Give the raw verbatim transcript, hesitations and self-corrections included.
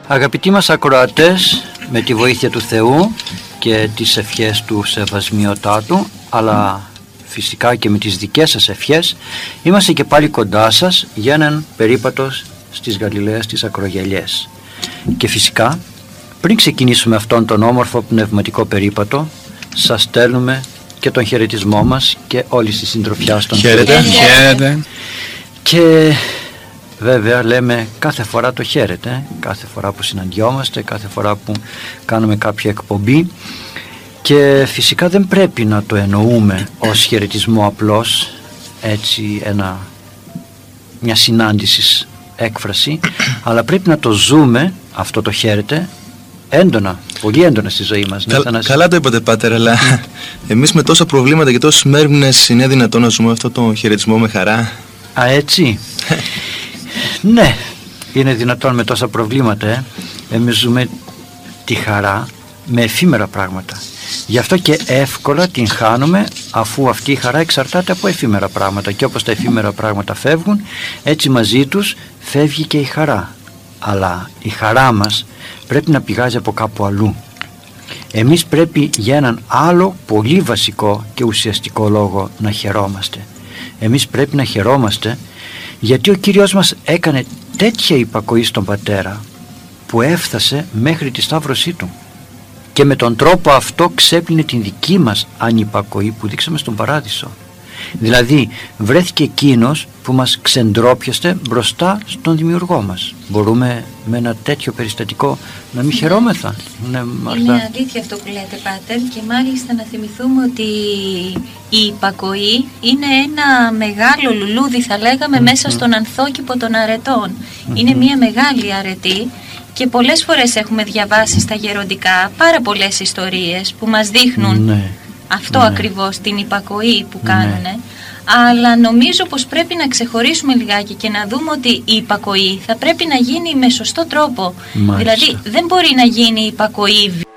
Αγαπητοί μας ακροατές, με τη βοήθεια του Θεού και τις ευχές του Σεβασμιωτάτου, αλλά φυσικά και με τις δικές σας ευχές, είμαστε και πάλι κοντά σας για έναν περίπατο στις Γαλιλαίας τις Ακρογιαλιές. Και φυσικά, πριν ξεκινήσουμε αυτόν τον όμορφο πνευματικό περίπατο, σας στέλνουμε και τον χαιρετισμό μας και όλη τη συντροφιά στον Χαίρετε. Χαίρετε. Και βέβαια λέμε κάθε φορά το χαίρετε, κάθε φορά που συναντιόμαστε, κάθε φορά που κάνουμε κάποια εκπομπή, και φυσικά δεν πρέπει να το εννοούμε ως χαιρετισμό απλώς, έτσι ένα, μια συνάντηση έκφραση, αλλά πρέπει να το ζούμε αυτό το χαίρετε έντονα, πολύ έντονα στη ζωή μας. Κα, να... Καλά το είπατε, Πάτερ, αλλά εμείς με τόσα προβλήματα και τόσες μέρμνες είναι δυνατόν να ζούμε αυτό το χαιρετισμό με χαρά? Α, έτσι. Ναι, είναι δυνατόν με τόσα προβλήματα, ε. Εμείς ζούμε τη χαρά με εφήμερα πράγματα. Γι' αυτό και εύκολα την χάνουμε, αφού αυτή η χαρά εξαρτάται από εφήμερα πράγματα, και όπως τα εφήμερα πράγματα φεύγουν, έτσι μαζί τους φεύγει και η χαρά. Αλλά η χαρά μας πρέπει να πηγάζει από κάπου αλλού. Εμείς πρέπει για έναν άλλο πολύ βασικό και ουσιαστικό λόγο να χαιρόμαστε. Εμείς πρέπει να χαιρόμαστε γιατί ο Κύριος μας έκανε τέτοια υπακοή στον Πατέρα που έφτασε μέχρι τη σταύρωσή Του, και με τον τρόπο αυτό ξέπλυνε την δική μας ανυπακοή που δείξαμε στον Παράδεισο. Δηλαδή βρέθηκε εκείνος που μας ξεντρόπιαστε μπροστά στον Δημιουργό μας. Μπορούμε με ένα τέτοιο περιστατικό να μην χαιρόμεθα? Ναι, είναι αλήθεια αυτό που λέτε, Πάτερ, και μάλιστα να θυμηθούμε ότι η υπακοή είναι ένα μεγάλο λουλούδι, θα λέγαμε, mm-hmm. μέσα στον ανθόκηπο των αρετών. Mm-hmm. Είναι μια μεγάλη αρετή, και πολλές φορές έχουμε διαβάσει στα γεροντικά πάρα πολλές ιστορίες που μας δείχνουν ναι. αυτό ναι. ακριβώς, την υπακοή που κάνουνε. Ναι. Αλλά νομίζω πως πρέπει να ξεχωρίσουμε λιγάκι και να δούμε ότι η υπακοή θα πρέπει να γίνει με σωστό τρόπο. Μάλιστα. Δηλαδή δεν μπορεί να γίνει η υπακοή